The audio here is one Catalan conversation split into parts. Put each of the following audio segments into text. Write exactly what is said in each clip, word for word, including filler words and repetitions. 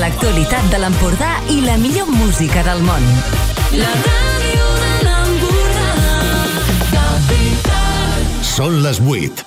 L'actualitat de l'Empordà i la millor música del món. La ràdio de l'Empordà, Capital. Són les vuit.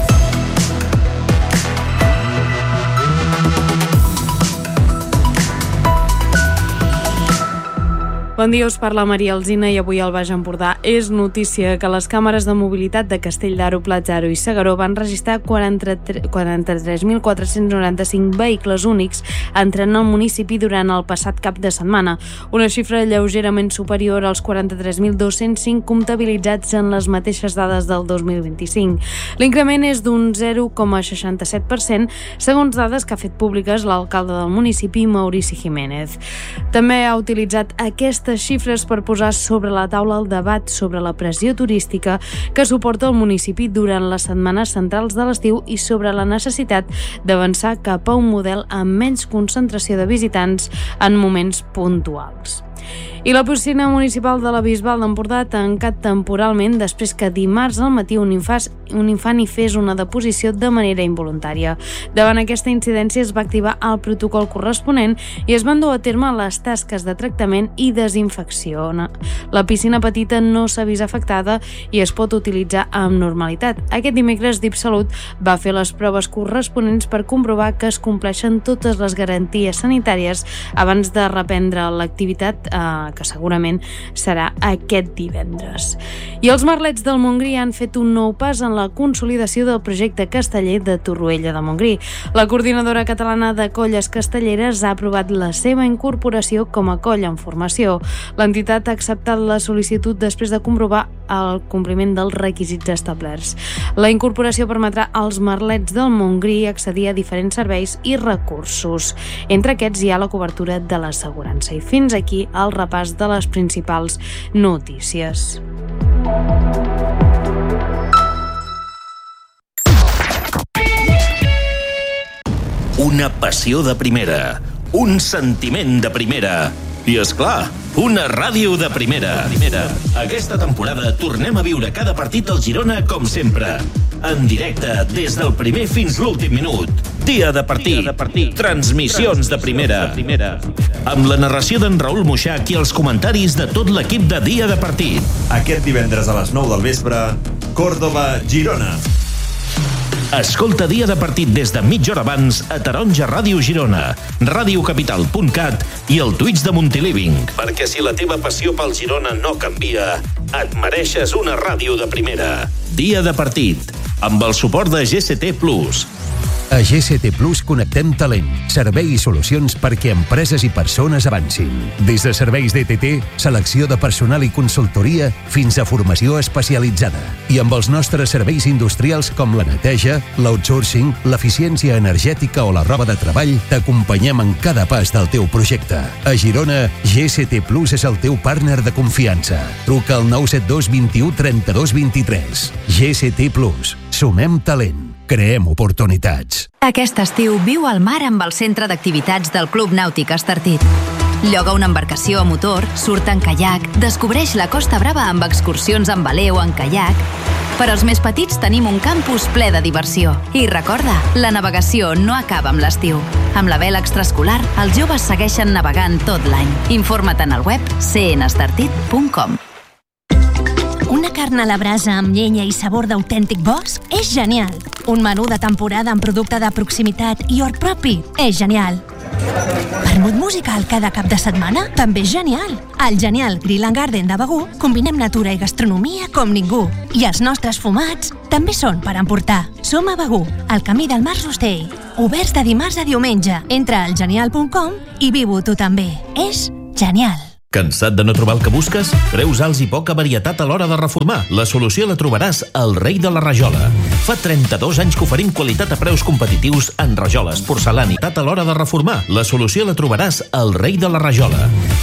Bon dia, us parla Maria Alsina i avui al Baix Empordà és notícia que les càmeres de mobilitat de Castell d'Aro, Platja d'Aro i S'Agaró van registrar quaranta-tres mil quatre-cents noranta-cinc vehicles únics entrant al municipi durant el passat cap de setmana, una xifra lleugerament superior als quaranta-tres mil dos-cents cinc comptabilitzats en les mateixes dades del dos mil vint-i-cinc. L'increment és d'un zero coma seixanta-set per cent, segons dades que ha fet públiques l'alcalde del municipi, Maurici Jiménez. També ha utilitzat aquesta xifres per posar sobre la taula el debat sobre la pressió turística que suporta el municipi durant les setmanes centrals de l'estiu i sobre la necessitat d'avançar cap a un model amb menys concentració de visitants en moments puntuals. I la piscina municipal de la Bisbal d'Empordà ha tancat temporalment després que dimarts al matí un infant, un infant hi fes una deposició de manera involuntària. Davant aquesta incidència es va activar el protocol corresponent i es van dur a terme les tasques de tractament i desinfecció. La piscina petita no s'ha vist afectada i es pot utilitzar amb normalitat. Aquest dimecres DipSalut va fer les proves corresponents per comprovar que es compleixen totes les garanties sanitàries abans de reprendre l'activitat eh, que segurament serà aquest divendres. I els Merlets del Montgrí han fet un nou pas en la consolidació del projecte casteller de Torroella de Montgrí. La coordinadora catalana de colles castelleres ha aprovat la seva incorporació com a colla en formació. L'entitat ha acceptat la sol·licitud després de comprovar el compliment dels requisits establerts. La incorporació permetrà als Merlets del Montgrí accedir a diferents serveis i recursos. Entre aquests hi ha la cobertura de l'assegurança. I fins aquí el repàs de les principals notícies. Una passió de primera, un sentiment de primera i, és clar, una ràdio de primera. primera. Aquesta temporada tornem a viure cada partit al Girona com sempre. En directe, des del primer fins l'últim minut. Dia de partit. Dia de partit. Transmissions de primera. de primera. Amb la narració d'en Raül Muixach i els comentaris de tot l'equip de Dia de partit. Aquest divendres a les nou del vespre, Córdoba-Girona. Escolta Dia de partit des de mitja hora abans a Taronja Ràdio Girona, radiocapital punt cat i el Twitch de Montiliving. Perquè si la teva passió pel Girona no canvia, et mereixes una ràdio de primera. Dia de partit, amb el suport de G C T Plus. A G C T Plus connectem talent, servei i solucions perquè empreses i persones avancin. Des de serveis D T T, selecció de personal i consultoria, fins a formació especialitzada. I amb els nostres serveis industrials com la neteja, l'outsourcing, l'eficiència energètica o la roba de treball, t'acompanyem en cada pas del teu projecte. A Girona, G C T Plus és el teu partner de confiança. Truca al nou set dos dos u trenta-dos vint-i-tres. G C T Plus. Sumem talent. Creem oportunitats. Aquest estiu viu al mar amb el centre d'activitats del Club Nàutic Estartit. Lloga una embarcació a motor, surt en caiac, descobreix la Costa Brava amb excursions en veler o en caiac. Per als més petits tenim un campus ple de diversió. I recorda, la navegació no acaba amb l'estiu. Amb la vela extraescolar, els joves segueixen navegant tot l'any. Informa't en el web c n estartit punt com. Una carn a la brasa amb llenya i sabor d'autèntic bosc és genial. Un menú de temporada amb producte de proximitat i hort propi és genial. Vermut musical cada cap de setmana també és genial. Al Genial Grill and Garden de Begur combinem natura i gastronomia com ningú. I els nostres fumats també són per emportar. Som a Begur, al camí del Mar Rostell. Oberts de dimarts a diumenge. Entra al genial punt com i viu-ho tu també. És genial. Cansat de no trobar el que busques? Preus alts i poca varietat a l'hora de reformar. La solució la trobaràs al Rei de la Rajola. Fa trenta-dos anys que oferim qualitat a preus competitius en rajoles, porcelànitat a l'hora de reformar. La solució la trobaràs al Rei de la Rajola.